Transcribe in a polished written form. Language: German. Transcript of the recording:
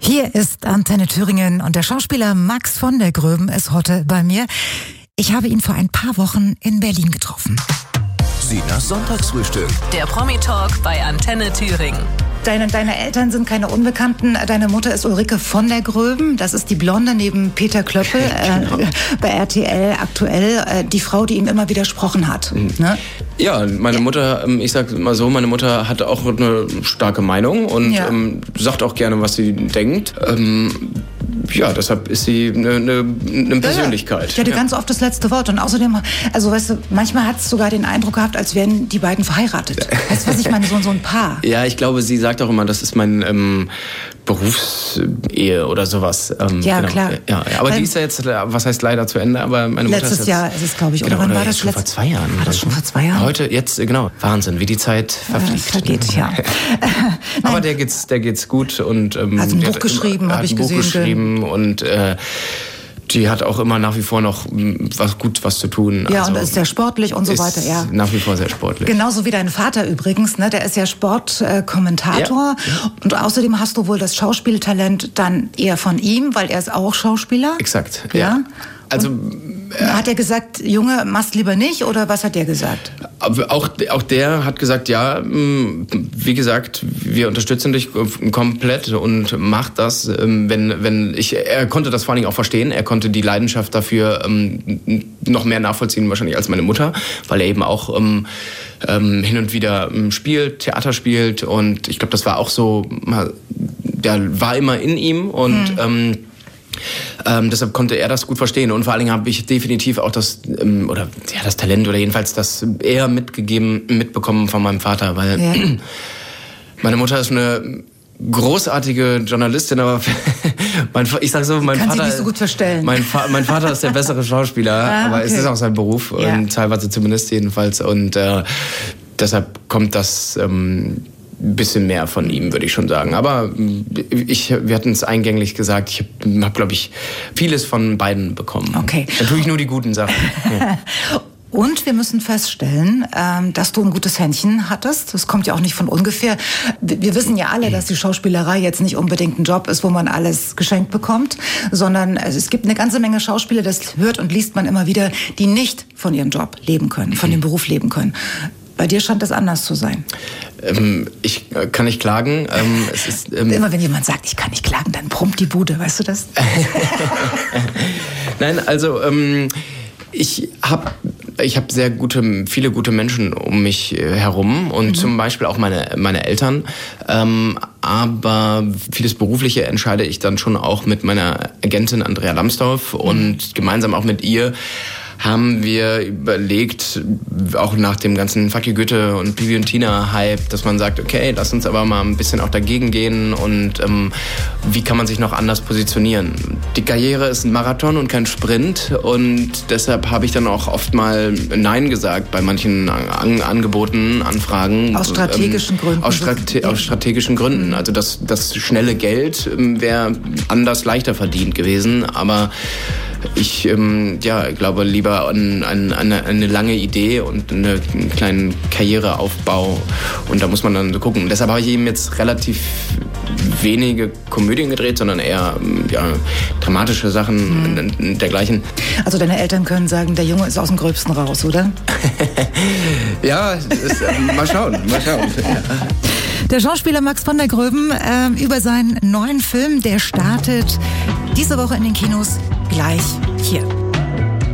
Hier ist Antenne Thüringen und der Schauspieler Max von der Gröben ist heute bei mir. Ich habe ihn vor ein paar Wochen in Berlin getroffen. Sinas Sonntagsfrühstück. Der Promi-Talk bei Antenne Thüringen. Deine Eltern sind keine Unbekannten. Deine Mutter ist Ulrike von der Gröben. Das ist die Blonde neben Peter Klöppel bei RTL aktuell. Die Frau, die ihm immer widersprochen hat. Ne? Ja, meine Mutter, ich sag mal so, meine Mutter hat auch eine starke Meinung und sagt auch gerne, was sie denkt. Ja, deshalb ist sie eine Persönlichkeit. Die hatte ganz oft das letzte Wort. Und außerdem, also weißt du, manchmal hat es sogar den Eindruck gehabt, als wären die beiden verheiratet. Weißt du, was ich meine? So ein Paar. Ja, ich glaube, sie sagt auch immer, das ist mein Berufsehe oder sowas. Ja, genau. Klar. Ja, aber die ist ja jetzt, was heißt leider zu Ende, aber meine Mutter letztes ist jetzt, Jahr ist es, glaube ich. Genau, oder wann war das schon vor 2 Jahren? War das schon vor 2 Jahren? Heute, jetzt, genau. Wahnsinn, wie die Zeit verfliegt. Vergeht, ja. Aber der geht's gut und hat ein Buch geschrieben, habe ich gesehen. Buch geschrieben und die hat auch immer nach wie vor noch was zu tun. Ja, also, und ist sehr sportlich und so weiter, ja. Nach wie vor sehr sportlich. Genauso wie dein Vater übrigens, ne? Der ist ja Sportkommentator. Ja. Und außerdem hast du wohl das Schauspieltalent dann eher von ihm, weil er ist auch Schauspieler. Exakt, ja. Also hat er gesagt, Junge, mach's lieber nicht, oder was hat der gesagt? Auch der hat gesagt, ja, wie gesagt, wir unterstützen dich komplett und mach das, er konnte das vor allen Dingen auch verstehen, er konnte die Leidenschaft dafür noch mehr nachvollziehen wahrscheinlich als meine Mutter, weil er eben auch hin und wieder Theater spielt und ich glaube, das war auch so, war immer in ihm und deshalb konnte er das gut verstehen und vor allen Dingen habe ich definitiv auch das Talent oder jedenfalls das eher mitbekommen von meinem Vater, weil meine Mutter ist eine großartige Journalistin, aber ich sag so, mein Kann Vater sie nicht so gut verstellen. Mein Vater ist der bessere Schauspieler, aber es ist auch sein Beruf und teilweise zumindest jedenfalls und deshalb kommt das bisschen mehr von ihm, würde ich schon sagen. Aber wir hatten es eingänglich gesagt, ich habe, glaube ich, vieles von beiden bekommen. Okay. Natürlich nur die guten Sachen. Ja. Und wir müssen feststellen, dass du ein gutes Händchen hattest. Das kommt ja auch nicht von ungefähr. Wir wissen ja alle, dass die Schauspielerei jetzt nicht unbedingt ein Job ist, wo man alles geschenkt bekommt, sondern es gibt eine ganze Menge Schauspieler, das hört und liest man immer wieder, die nicht von ihrem Job leben können, von dem Beruf leben können. Bei dir scheint das anders zu sein. Ich kann nicht klagen. Es ist, immer wenn jemand sagt, ich kann nicht klagen, dann brummt die Bude, weißt du das? Nein, also ich habe viele gute Menschen um mich herum und zum Beispiel auch meine Eltern. Aber vieles Berufliche entscheide ich dann schon auch mit meiner Agentin Andrea Lambsdorff und gemeinsam auch mit ihr haben wir überlegt, auch nach dem ganzen Fuck you Goethe und Bibi und Tina Hype, dass man sagt, okay, lass uns aber mal ein bisschen auch dagegen gehen und wie kann man sich noch anders positionieren. Die Karriere ist ein Marathon und kein Sprint und deshalb habe ich dann auch oft mal Nein gesagt bei manchen Angeboten, Anfragen. Aus strategischen Gründen. Aus strategischen Gründen. Also das schnelle Geld wäre anders leichter verdient gewesen, aber ich glaube lieber an eine lange Idee und einen kleinen Karriereaufbau und da muss man dann so gucken. Und deshalb habe ich eben jetzt relativ wenige Komödien gedreht, sondern eher dramatische Sachen und dergleichen. Also deine Eltern können sagen, der Junge ist aus dem Gröbsten raus, oder? Ja, mal schauen. Der Schauspieler Max von der Gröben über seinen neuen Film, der startet diese Woche in den Kinos gleich hier.